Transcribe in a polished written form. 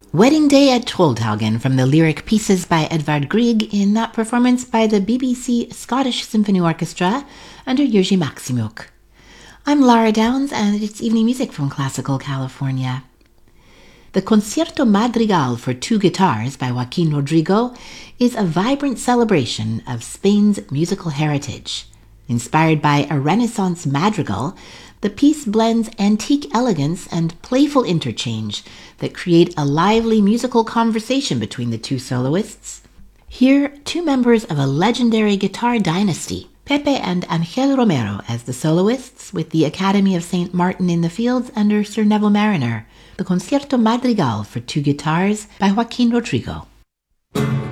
Wedding Day at Trollhaugen from the lyric pieces by Edvard Grieg in that performance by the BBC Scottish Symphony Orchestra under Jerzy Maksimuk. I'm Lara Downs, and it's evening music from Classical California. The Concierto Madrigal for two guitars by Joaquin Rodrigo is a vibrant celebration of Spain's musical heritage. Inspired by a Renaissance madrigal, the piece blends antique elegance and playful interchange that create a lively musical conversation between the two soloists. Here, two members of a legendary guitar dynasty, Pepe and Angel Romero as the soloists, with the Academy of St. Martin in the Fields under Sir Neville Marriner, the Concierto Madrigal for two guitars by Joaquin Rodrigo.